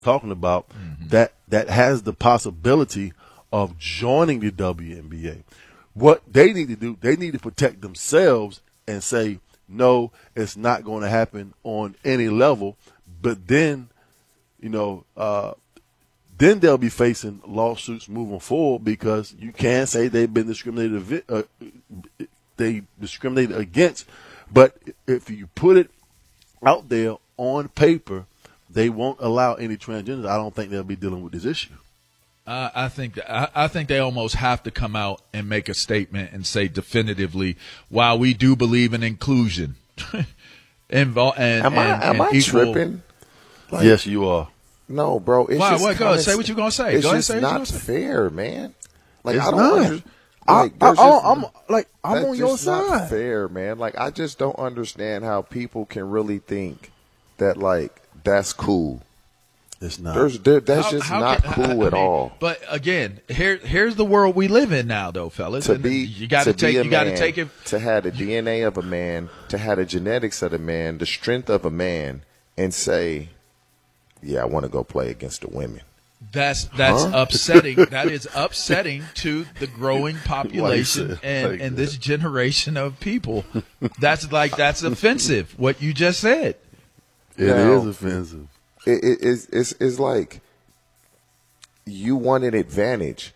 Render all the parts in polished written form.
talking about that has the possibility of joining the WNBA. What they need to do, they need to protect themselves and say, no, it's not going to happen on any level. But then, then they'll be facing lawsuits moving forward because you can't say they've been discriminated against. But if you put it out there on paper, they won't allow any transgenders. I don't think they'll be dealing with this issue. I think they almost have to come out and make a statement and say definitively, while we do believe in inclusion, am I tripping? Like, yes, you are. No, bro. It's why? just What? Go ahead. Say what you're gonna say. It's Go ahead. just Say what not you're gonna say. fair, man. Like It's I don't not. understand. I'm on your just not side. fair, man. Like I just don't understand how people can really think that like that's cool. It's not. That's just not cool at all. But again, here's the world we live in now, though, fellas. You got to take it to have the DNA of a man, to have the genetics of a man, the strength of a man, and say, "Yeah, I want to go play against the women." That's upsetting. That is upsetting to the growing population and this generation of people. That's offensive. What you just said. It is offensive. It's like you want an advantage.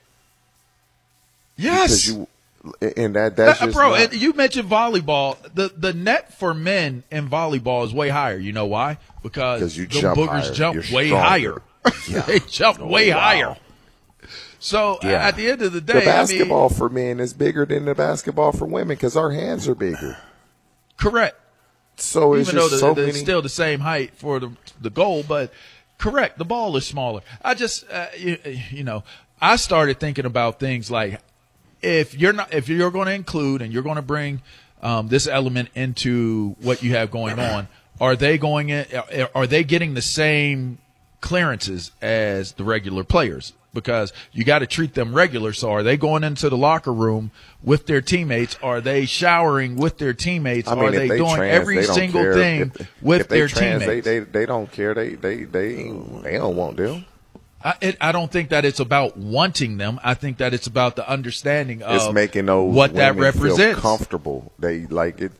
Yes. That's just bro. not. You mentioned volleyball. The net for men in volleyball is way higher. You know why? Because you the jump boogers higher. jump You're way stronger. higher. Yeah. They jump way wow. higher. So Yeah. at the end of the day, The basketball for men is bigger than the basketball for women because our hands are bigger. Correct. So it's Even though just so it's many. still the same height for the goal, but correct, the ball is smaller. I just, I started thinking about things like if you're going to include and you're going to bring this element into what you have going on, are they getting the same clearances as the regular players? Because you got to treat them regular. So are they going into the locker room with their teammates? Are they showering with their teammates? Are they doing every single thing with their teammates? They don't care. They don't want them. I don't think that it's about wanting them. I think that it's about the understanding of It's making those what that women feel represents. comfortable. They like it.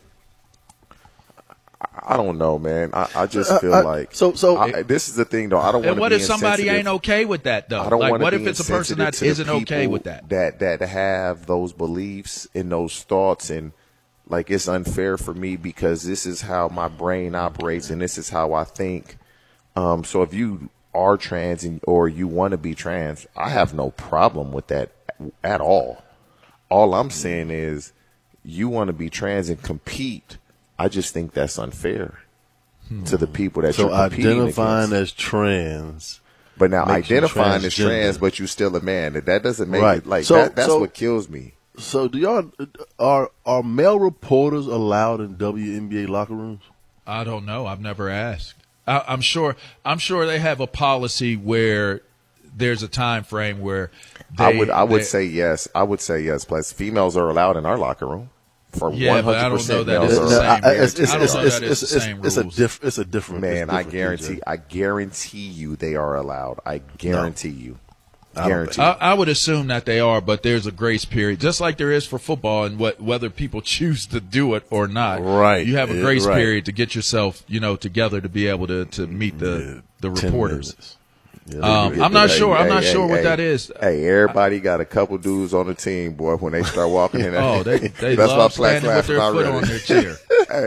I don't know, man. I just feel like this is the thing, though. I don't want to. And what if somebody ain't okay with that, though? I don't like, what be if it's a person that isn't okay with that? That have those beliefs and those thoughts, and like it's unfair for me because this is how my brain operates and this is how I think. So if you are trans or you want to be trans, I have no problem with that at all. All I'm saying is you want to be trans and compete. I just think that's unfair to the people that you're competing identifying against. as trans. But now identifying as transgender. trans, but you're still a man. That doesn't make Right. it like So- that. That's so- what kills me. So do y'all are male reporters allowed in WNBA locker rooms? I don't know. I've never asked. I'm sure they have a policy where there's a time frame where I would say yes. I would say yes. Plus, females are allowed in our locker room. For 100%, but I don't know that males it's are the allowed. same. It's a different. Man, I guarantee. guarantee you they are allowed. I guarantee you. I would assume that they are, but there's a grace period, just like there is for football, and whether people choose to do it or not. Right. You have a grace period to get yourself, together to be able to meet the reporters. I'm not sure. I'm not sure what that is. Hey, everybody got a couple dudes on the team, boy. When they start walking in, they that's love why standing with their foot on their chair.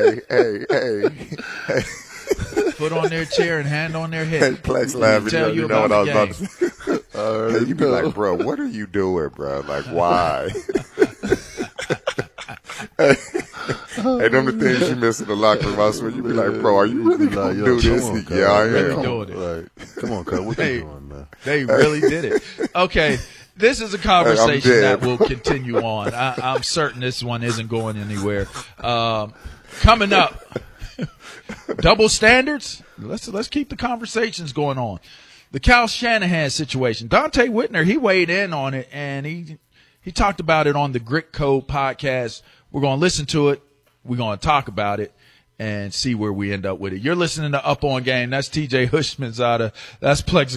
hey. Foot on their chair and hand on their hip. Plex laughing. Tell you know about what I the was about to say. You be like, bro, what are you doing, bro? Like, why? Hey, them the things you miss in the locker room. I swear, you be like, bro, are you really going to do this? Yeah, I am. Really doing it. Right. Come on, cuz. What you doing, man? They really did it. Okay. This is a conversation that will continue on. I'm certain this one isn't going anywhere. Coming up, double standards. Let's keep the conversations going on. The Kyle Shanahan situation. Dante Whitner, he weighed in on it, and he talked about it on the Grit Code podcast. We're going to listen to it. We're going to talk about it. and see where we end up with it. You're listening to Up On Game. That's TJ Hushmanzada. That's Plex